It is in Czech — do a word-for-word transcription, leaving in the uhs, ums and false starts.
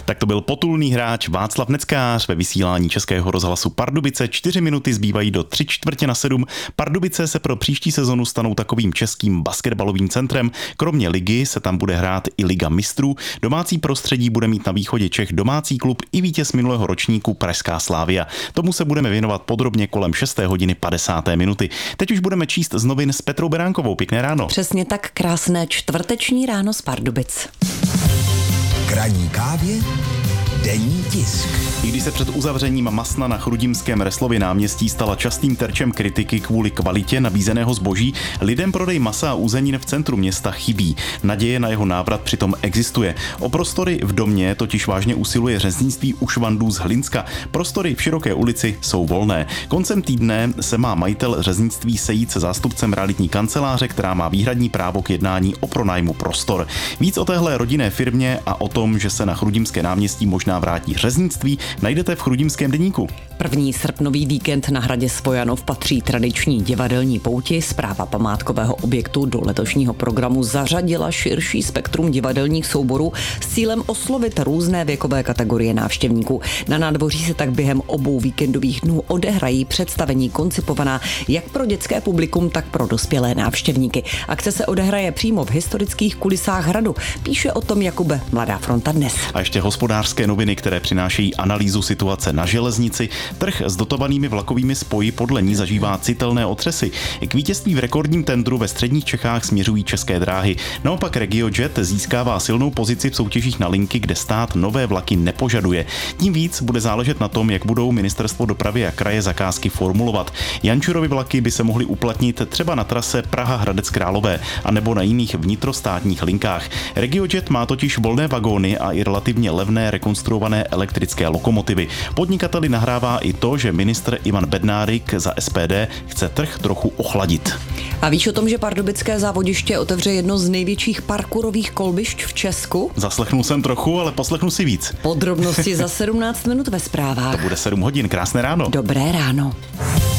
Tak to byl potulný hráč Václav Neckář ve vysílání Českého rozhlasu Pardubice. Čtyři minuty zbývají do tři čtvrtě na sedm. Pardubice se pro příští sezonu stanou takovým českým basketbalovým centrem. Kromě ligy se tam bude hrát i Liga mistrů. Domácí prostředí bude mít na východě Čech domácí klub i vítěz minulého ročníku Pražská Slavia. Tomu se budeme věnovat podrobně kolem šesté hodiny padesáté minuty. Teď už budeme číst z novin s Petrou Beránkovou. Pěkné ráno. Přesně tak, krásné čtvrteční ráno z Pardubic. K ranní kávě denní tisk. I když se před uzavřením masna na chrudimském Resslově náměstí stala častým terčem kritiky kvůli kvalitě nabízeného zboží, lidem prodej masa a uzenin v centru města chybí. Naděje na jeho návrat přitom existuje. O prostory v domě totiž vážně usiluje řeznictví u Švandů z Hlinska. Prostory v Široké ulici jsou volné. Koncem týdne se má majitel řeznictví sejít se zástupcem realitní kanceláře, která má výhradní právo k jednání o pronájmu prostor. Víc o téhle rodinné firmě a o tom, že se na chrudimské náměstí možná vrátí řeznictví, najdete v Chrudimském deníku. První srpnový víkend na hradě Svojanov patří tradiční divadelní pouti. Správa památkového objektu do letošního programu zařadila širší spektrum divadelních souborů s cílem oslovit různé věkové kategorie návštěvníků. Na nádvoří se tak během obou víkendových dnů odehrají představení koncipovaná jak pro dětské publikum, tak pro dospělé návštěvníky. Akce se odehraje přímo v historických kulisách hradu. Píše o tom Jakube Mladá fronta dnes. A ještě hospodářské noviny, které přinášejí analýzu situace na železnici. Trh s dotovanými vlakovými spoji podle ní zažívá citelné otřesy. K vítězství v rekordním tendru ve středních Čechách směřují České dráhy. Naopak RegioJet získává silnou pozici v soutěžích na linky, kde stát nové vlaky nepožaduje. Tím víc bude záležet na tom, jak budou ministerstvo dopravy a kraje zakázky formulovat. Jančurovy vlaky by se mohly uplatnit třeba na trase Praha-Hradec Králové a nebo na jiných vnitrostátních linkách. RegioJet má totiž volné vagóny a i relativně levné rekonstruované elektrické lokomotivy. Podnikateli nahrává i to, že ministr Ivan Bednárik za S P D chce trh trochu ochladit. A víš o tom, že pardubické závodiště otevře jedno z největších parkourových kolbišť v Česku? Zaslechnul jsem trochu, ale poslechnu si víc. Podrobnosti za sedmnáct minut ve zprávách. To bude sedm hodin, krásné ráno. Dobré ráno.